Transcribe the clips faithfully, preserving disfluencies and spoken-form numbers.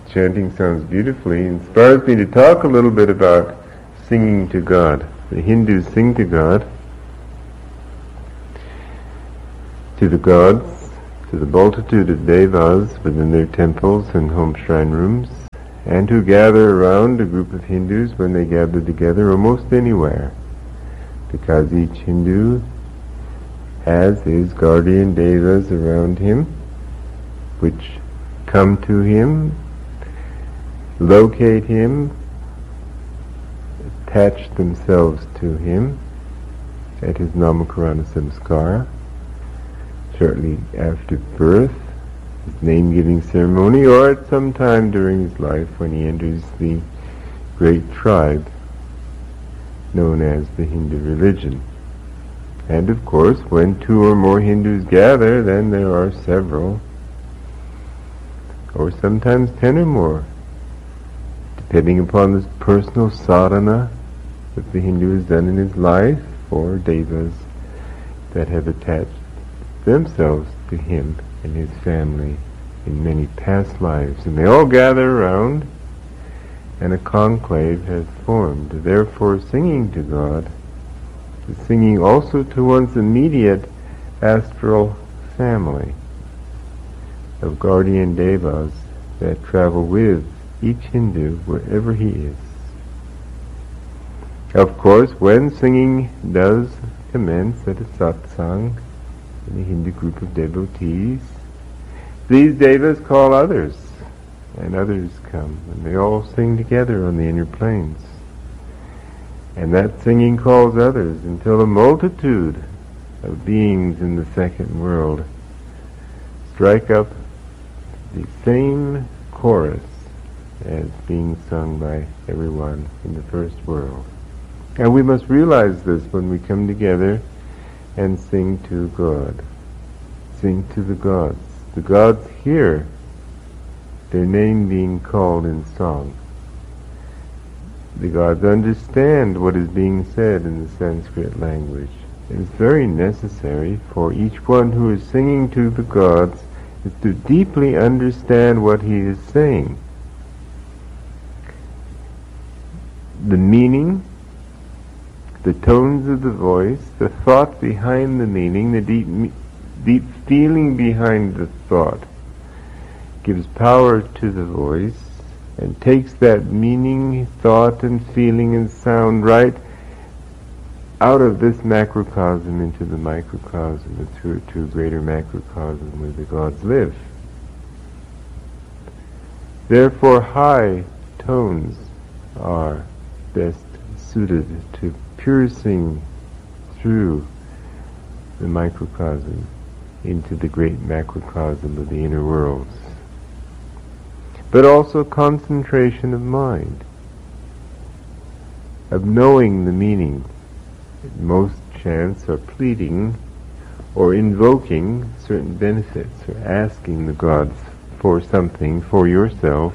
chanting sounds beautifully, inspires me to talk a little bit about singing to God. The Hindus sing to God, to the gods, to the multitude of devas within their temples and home shrine rooms, and who gather around a group of Hindus when they gather together almost anywhere, because each Hindu has his guardian devas around him, which come to him, locate him, attach themselves to him at his Namakarana Samskara, shortly after birth, his name-giving ceremony, or at some time during his life when he enters the great tribe known as the Hindu religion. And of course, when two or more Hindus gather, then there are several, or sometimes ten or more, depending upon the personal sadhana that the Hindu has done in his life, or devas that have attached themselves to him and his family in many past lives. And they all gather around, and a conclave has formed. Therefore, singing to God is singing also to one's immediate astral family of guardian devas that travel with each Hindu wherever he is. Of course, when singing does commence at a satsang in a Hindu group of devotees, these devas call others, and others come, and they all sing together on the inner planes. And that singing calls others until a multitude of beings in the second world strike up the same chorus as being sung by everyone in the first world. And we must realize this when we come together and sing to God. Sing to the gods. The gods hear their name being called in song. The gods understand what is being said in the Sanskrit language. It is very necessary for each one who is singing to the gods is to deeply understand what he is saying. The meaning, the tones of the voice, the thought behind the meaning, the deep, deep feeling behind the thought gives power to the voice and takes that meaning, thought, and feeling and sound right out of this macrocosm into the microcosm and through to a greater macrocosm where the gods live. Therefore, high tones are best suited to piercing through the microcosm into the great macrocosm of the inner worlds. But also concentration of mind, of knowing the meaning. Most chants are pleading or invoking certain benefits, or asking the gods for something for yourself,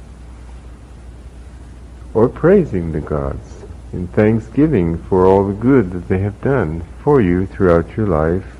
or praising the gods in thanksgiving for all the good that they have done for you throughout your life,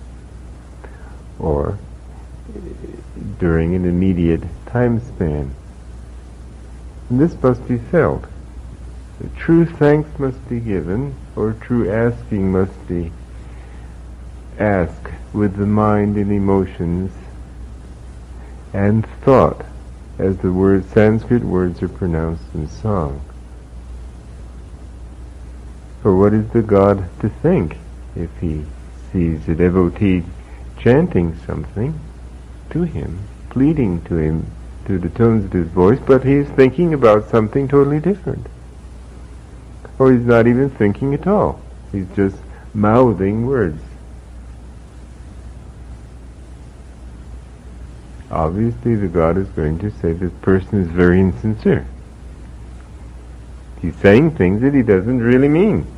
or during an immediate time span. And this must be felt. The true thanks must be given, or true asking must be asked with the mind and emotions and thought, as the word Sanskrit words are pronounced in song. For what is the god to think if he sees a devotee chanting something to him, pleading to him through the tones of his voice, but he is thinking about something totally different? Or he's not even thinking at all. He's just mouthing words. Obviously, the God is going to say this person is very insincere. He's saying things that he doesn't really mean.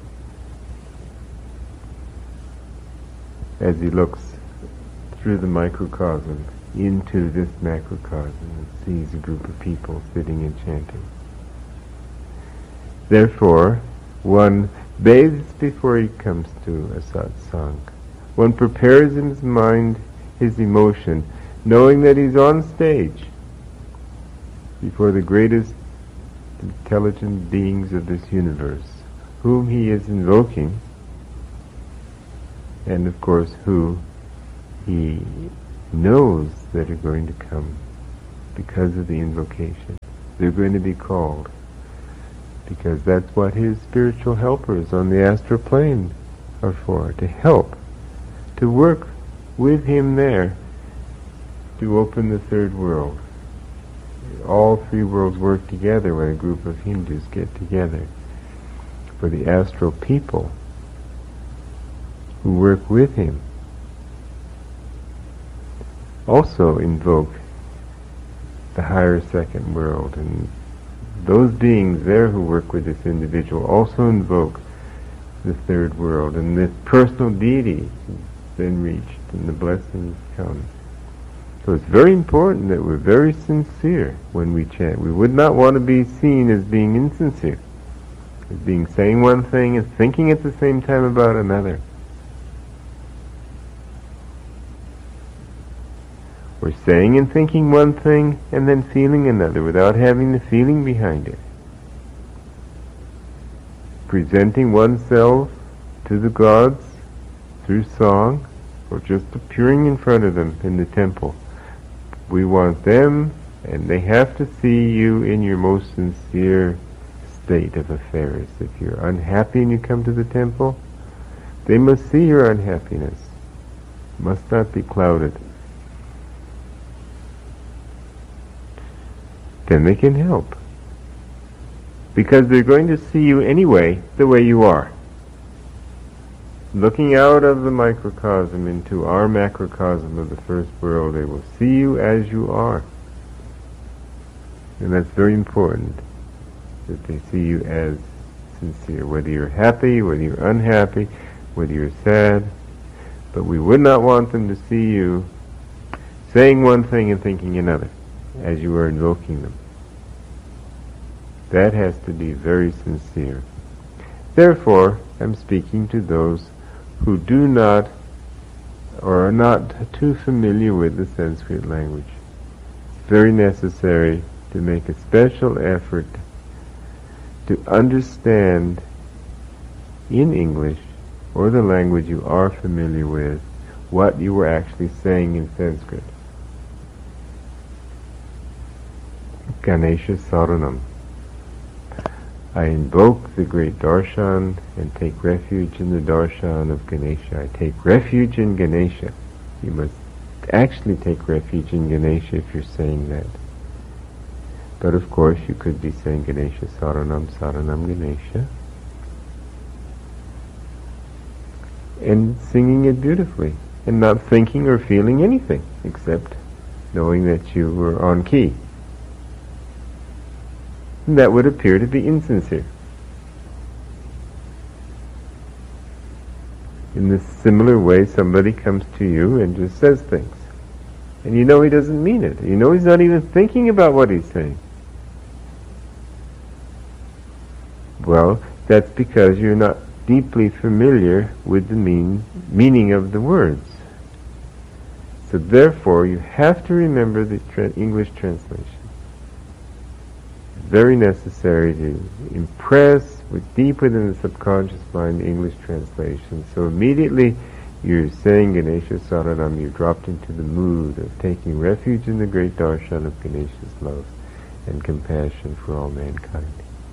As he looks through the microcosm into this macrocosm and sees a group of people sitting and chanting. Therefore, one bathes before he comes to a satsang. One prepares in his mind his emotion, knowing that he's on stage. before the greatest intelligent beings of this universe, whom he is invoking, and of course who he knows that are going to come because of the invocation. They're going to be called, because that's what his spiritual helpers on the astral plane are for, to help, to work with him there to open the third world. All three worlds work together when a group of Hindus get together. For the astral people who work with him also invoke the higher second world, and those beings there who work with this individual also invoke the third world, and this personal deity is then reached and the blessings come. So it's very important that we're very sincere when we chant. We would not want to be seen as being insincere, as being saying one thing and thinking at the same time about another. We're saying and thinking one thing and then feeling another without having the feeling behind it. Presenting oneself to the gods through song or just appearing in front of them in the temple. We want them, and they have to see you in your most sincere state of affairs. If you're unhappy and you come to the temple, they must see your unhappiness. It must not be clouded. Then they can help. Because they're going to see you anyway the way you are. Looking out of the microcosm into our macrocosm of the first world, they will see you as you are. And that's very important, that they see you as sincere, whether you're happy, whether you're unhappy, whether you're sad. But we would not want them to see you saying one thing and thinking another, as you are invoking them. That has to be very sincere. Therefore, I'm speaking to those who do not or are not too familiar with the Sanskrit language. It's very necessary to make a special effort to understand in English or the language you are familiar with what you were actually saying in Sanskrit. Ganesha Saranam. I invoke the great darshan and take refuge in the darshan of Ganesha. I take refuge in Ganesha. You must actually take refuge in Ganesha if you're saying that. But of course you could be saying Ganesha Saranam, Saranam Ganesha, and singing it beautifully, and not thinking or feeling anything except knowing that you were on key. That would appear to be insincere. In this similar way, somebody comes to you and just says things, and you know he doesn't mean it. You know he's not even thinking about what he's saying. Well, that's because you're not deeply familiar with the mean, meaning of the words. So therefore, you have to remember the tra- English translation. Very necessary to impress with deep within the subconscious mind the English translation. So immediately you're saying Ganesha Saranam, you're dropped into the mood of taking refuge in the great darshan of Ganesha's love and compassion for all mankind.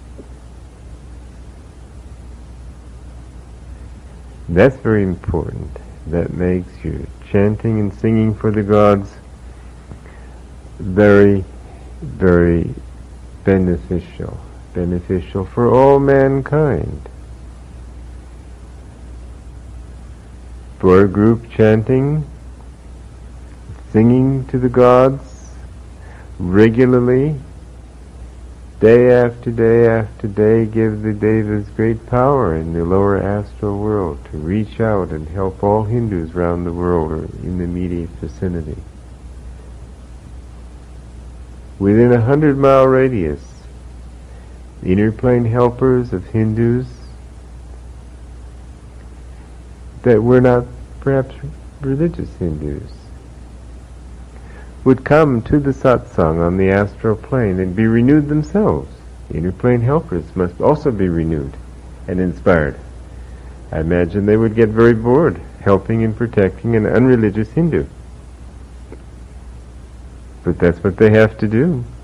That's very important. That makes your chanting and singing for the gods very, very beneficial, beneficial for all mankind. For a group chanting, singing to the gods regularly, day after day after day, give the devas great power in the lower astral world to reach out and help all Hindus round the world or in the immediate vicinity. Within a hundred mile radius, the inner plane helpers of Hindus that were not perhaps religious Hindus would come to the satsang on the astral plane and be renewed themselves. Inner plane helpers must also be renewed and inspired. I imagine they would get very bored helping and protecting an unreligious Hindu. But that's what they have to do.